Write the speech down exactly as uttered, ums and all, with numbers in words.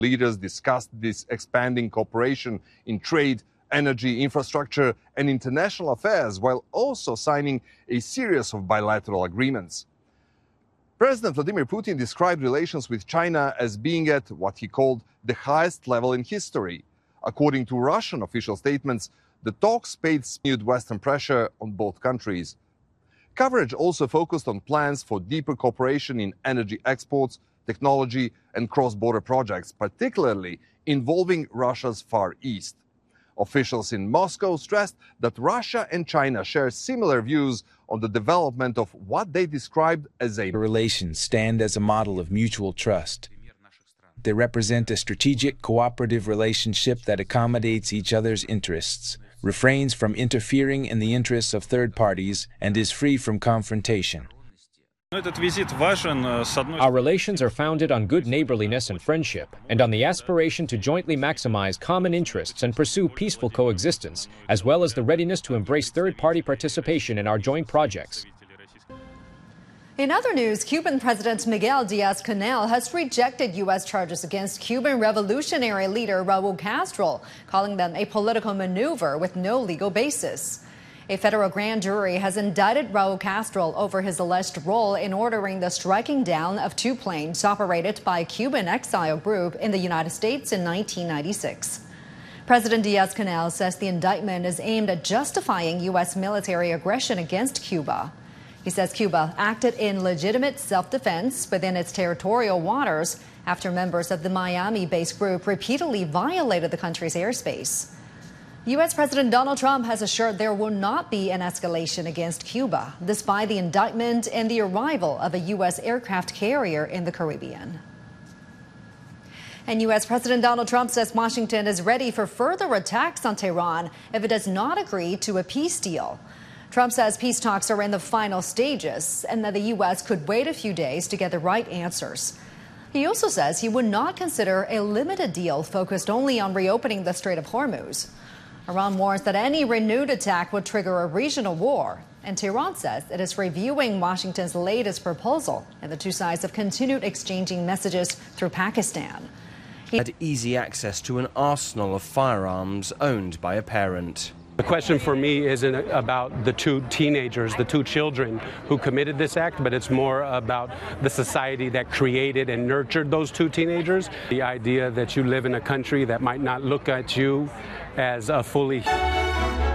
Leaders discussed this expanding cooperation in trade, energy, infrastructure, and international affairs, while also signing a series of bilateral agreements. President Vladimir Putin described relations with China as being at what he called the highest level in history. According to Russian official statements, the talks paid renewed Western pressure on both countries. Coverage also focused on plans for deeper cooperation in energy exports, technology, and cross-border projects, particularly involving Russia's Far East. Officials in Moscow stressed that Russia and China share similar views on the development of what they described as a relations stand as a model of mutual trust. They represent a strategic, cooperative relationship that accommodates each other's interests, refrains from interfering in the interests of third parties, and is free from confrontation. Our relations are founded on good neighborliness and friendship, and on the aspiration to jointly maximize common interests and pursue peaceful coexistence, as well as the readiness to embrace third-party participation in our joint projects. In other news, Cuban President Miguel Diaz-Canel has rejected U S charges against Cuban revolutionary leader Raul Castro, calling them a political maneuver with no legal basis. A federal grand jury has indicted Raul Castro over his alleged role in ordering the striking down of two planes operated by a Cuban exile group in the United States in nineteen ninety-six. President Diaz-Canel says the indictment is aimed at justifying U S military aggression against Cuba. He says Cuba acted in legitimate self-defense within its territorial waters after members of the Miami-based group repeatedly violated the country's airspace. U S President Donald Trump has assured there will not be an escalation against Cuba, despite the indictment and the arrival of a U S aircraft carrier in the Caribbean. And U S President Donald Trump says Washington is ready for further attacks on Tehran if it does not agree to a peace deal. Trump says peace talks are in the final stages and that the U S could wait a few days to get the right answers. He also says he would not consider a limited deal focused only on reopening the Strait of Hormuz. Iran warns that any renewed attack would trigger a regional war, and Tehran says it is reviewing Washington's latest proposal, and the two sides have continued exchanging messages through Pakistan. He had easy access to an arsenal of firearms owned by a parent. The question for me isn't about the two teenagers, the two children who committed this act, but it's more about the society that created and nurtured those two teenagers. The idea that you live in a country that might not look at you as a fully